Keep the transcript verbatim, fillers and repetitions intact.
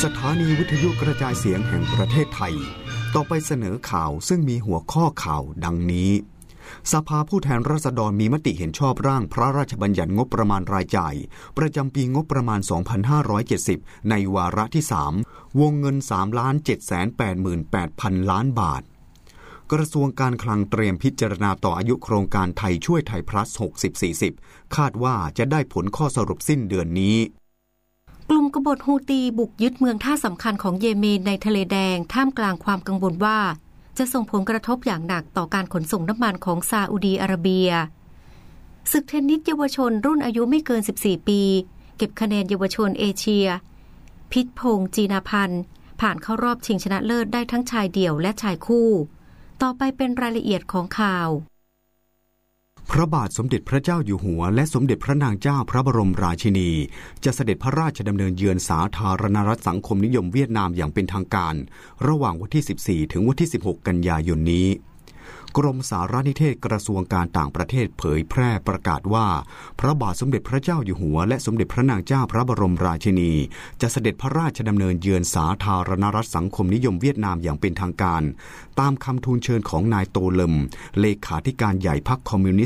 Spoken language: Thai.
สถานีวิทยุกระจายเสียงแห่งประเทศไทยต่อไปเสนอข่าวซึ่งมีหัวข้อข่าวดังนี้สภาผู้แทนราษฎรมีมติเห็นชอบร่างพระราชบัญญัติงบประมาณรายจ่ายประจำปีงบประมาณ สองพันห้าร้อยเจ็ดสิบ ในวาระที่ สาม วงเงิน สามล้านเจ็ดแสนแปดหมื่นแปดพัน ล้านบาทกระทรวงการคลังเตรียมพิจารณาต่ออายุโครงการไทยช่วยไทยพลัส หกสิบสี่สิบ คาดว่าจะได้ผลข้อสรุปสิ้นเดือนนี้กลุ่มกบฏฮูตีบุกยึดเมืองท่าสำคัญของเยเมนในทะเลแดงท่ามกลางความกังวลว่าจะส่งผลกระทบอย่างหนักต่อการขนส่งน้ำมันของซาอุดีอาระเบียศึกเทนนิสเยาวชนรุ่นอายุไม่เกินสิบสี่ปีเก็บคะแนนเยาวชนเอเชียพิษพงษ์จีนาพันธ์ผ่านเข้ารอบชิงชนะเลิศได้ทั้งชายเดี่ยวและชายคู่ต่อไปเป็นรายละเอียดของข่าวพระบาทสมเด็จพระเจ้าอยู่หัวและสมเด็จพระนางเจ้าพระบรมราชินีจะเสด็จพระราชดำเนินเยือนสาธารณรัฐสังคมนิยมเวียดนามอย่างเป็นทางการระหว่างวันที่สิบสี่ถึงวันที่สิบหกกันยายนนี้กรมสารนิเทศกระทรวงการต่างประเทศเผยแพร่ประกาศว่าพระบาทสมเด็จพระเจ้าอยู่หัวและสมเด็จพระนางเจ้าพระบรมราชินีจะเสด็จพระราชดำเนินเยือนสาธารณรัฐสังคมนิยมเวียดนามอย่างเป็นทางการตามคำทูลเชิญของนายโตเลมเลขาธิการใหญ่พรรคคอมมิวนิสต์